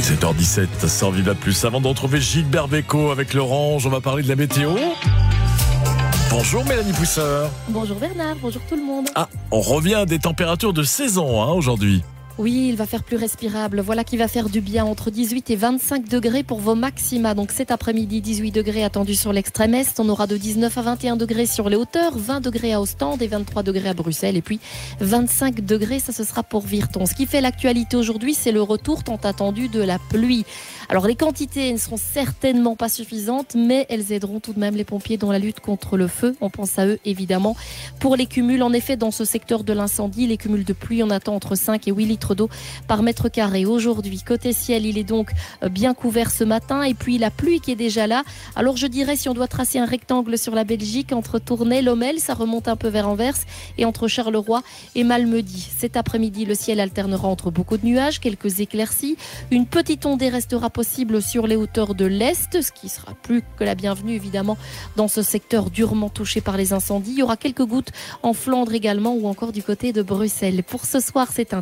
7h17 sur Viva Plus. Avant de retrouver Gilbert Bécaud avec l'Orange, on va parler de la météo. Bonjour Mélanie Pousseur. Bonjour Bernard, bonjour tout le monde. On revient à des températures de saison aujourd'hui. Oui, il va faire plus respirable. Voilà qui va faire du bien, entre 18 et 25 degrés pour vos maxima. Donc cet après-midi, 18 degrés attendus sur l'extrême est. On aura de 19 à 21 degrés sur les hauteurs, 20 degrés à Ostende et 23 degrés à Bruxelles. Et puis 25 degrés, ça ce sera pour Virton. Ce qui fait l'actualité aujourd'hui, c'est le retour tant attendu de la pluie. Alors les quantités ne seront certainement pas suffisantes, mais elles aideront tout de même les pompiers dans la lutte contre le feu. On pense à eux évidemment. Pour les cumuls, en effet, dans ce secteur de l'incendie, les cumuls de pluie, on attend entre 5 et 8 litres d'eau par mètre carré. Aujourd'hui, côté ciel, il est donc bien couvert ce matin. Et puis la pluie qui est déjà là. Alors je dirais, si on doit tracer un rectangle sur la Belgique, entre Tournai, Lommel, ça remonte un peu vers Anvers, et entre Charleroi et Malmedy. Cet après-midi, le ciel alternera entre beaucoup de nuages, quelques éclaircies. Une petite ondée restera possible sur les hauteurs de l'Est, ce qui sera plus que la bienvenue évidemment dans ce secteur durement touché par les incendies. Il y aura quelques gouttes en Flandre également ou encore du côté de Bruxelles. Pour ce soir, c'est un